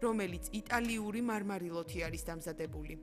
რომელიც იტალიური მარმარილოთი არის დამზადებული.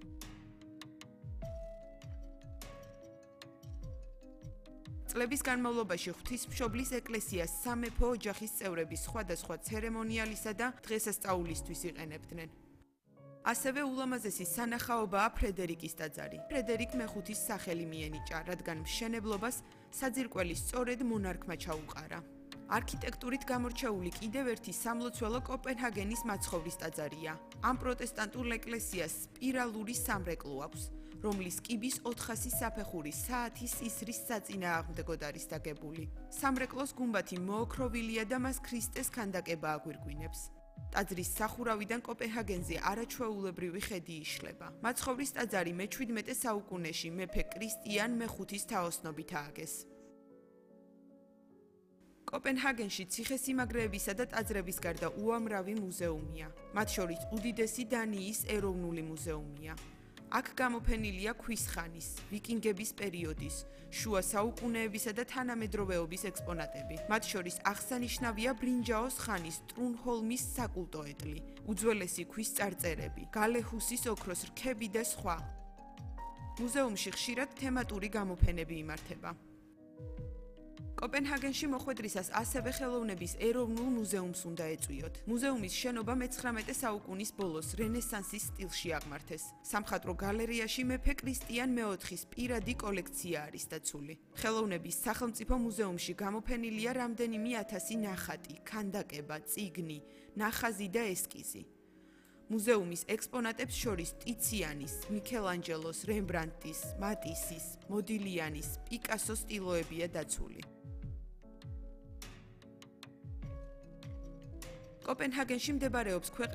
წლების განმავლობაში ღვთისმშობლის ეკლესიას სამეფო ოჯახის წევრები სხვადასხვა ცერემონიალისა და დღესასწაულისთვის იყენებდნენ. ასევე ულამაზესი სანახაობაა ფრედერიკის ტაძარი. ფრედერიკ მეხუთის სახელი მიენიჭა, რადგან მშენებლობას საძირკველი სწორედ მონარქმა ჩაუყარა. არქიტექტურით გამორჩეული კიდევ ერთი სამლოცველო კოპენჰაგენის მაცხოვრის ტაძარია. ამ პროტესტანტულ ეკლესიას სპირალური სამრეკლო აქვს, რომლის კიბის 400 საფეხური საათის ისრის საწინააღმდეგოდ არის დაგებული. სამრეკლოს გუმბათი მოოქროვილია და მას ქრისტეს ქანდაკება აგვირგვინებს. ტაძრის სახურავიდან კოპენჰაგენზე არაჩვეულებრივი ხედი იშლება. მაცხოვრის ტაძარი მე-17 საუკუნეში მეფე კრისტიან მე-5-ის თაოსნობით ააგეს. კოპენჰაგენში ციხესიმაგრეებისა და ტაძრების გარდა უამრავი მუზეუმია. მათ შორის უდიდესი დანიის ეროვნული მუზეუმია. აქ გამოფენილია ქვის ხანის, ვიკინგების პერიოდის, შუა საუკუნეებისა და თანამედროვეობის ექსპონატები. მათ შორის აღსანიშნავია ბრინჯაოს ხანის ტრუნჰოლმის საკულტო ეტლი, უძველესი ქვის წარწერები, გალეჰუსის ოქროს რქები და სხვა. მუზეუმში ხშირად თემატური გამოფენები იმართება. კოპენჰაგენში მოხვედრისას ასევე ხელოვნების ეროვნულ მუზეუმს უნდა ეწვიოთ. მუზეუმის შენობა მე-19 საუკუნის ბოლოს რენესანსის სტილში აღმართეს. სამხატვრო გალერეაში მეფე კრისტიან მე-4-ის პირადი კოლექცია არის დაცული. ხელოვნების სახელმწიფო მუზეუმში გამოფენილია რამდენიმე ათასი ნახატი, ქანდაკება, წიგნი, ნახაზი და ესკიზი. მუზეუმის ექსპონატებს შორის ტიციანის, მიქელანჯელოს, რემბრანდტის, მატისის, მოდილიანის, პიკასოს სტილოებია დაცული. კოპენჰაგენში მდებარეობს